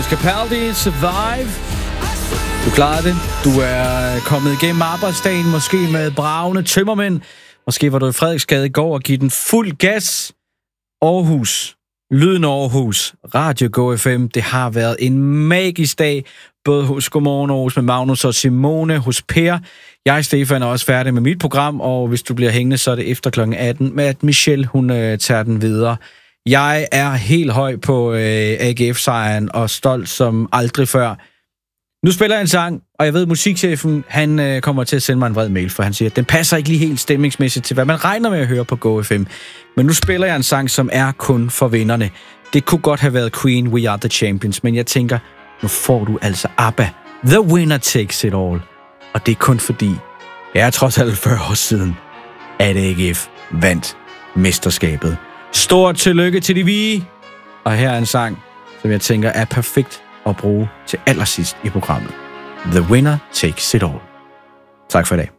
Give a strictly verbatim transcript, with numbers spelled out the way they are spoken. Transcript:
Capaldi, Survive. Du klarede det. Du er kommet igennem arbejdsdagen, måske med bravende tømmermænd. Måske var du i Frederiksgade i går og givet den fuld gas. Aarhus. Lyden Aarhus. Radio Go F M. Det har været en magisk dag. Både hos Godmorgen Aarhus med Magnus og Simone, hos Per. Jeg, Stefan, er også færdig med mit program, og hvis du bliver hængende, så er det efter klokken atten, med at Michelle, hun øh, tager den videre. Jeg er helt høj på øh, A G F-sejren og stolt som aldrig før. Nu spiller jeg en sang, og jeg ved, at musikchefen, han øh, kommer til at sende mig en vred mail, for han siger, at den passer ikke lige helt stemningsmæssigt til, hvad man regner med at høre på Go F M. Men nu spiller jeg en sang, som er kun for vinderne. Det kunne godt have været Queen, We Are The Champions, men jeg tænker, nu får du altså ABBA. The Winner Takes It All. Og det er kun fordi, det er trods alt fyrre år siden, at A G F vandt mesterskabet. Stort tillykke til de hvide. Og her er en sang, som jeg tænker er perfekt at bruge til allersidst i programmet. The Winner Takes It All. Tak for i dag.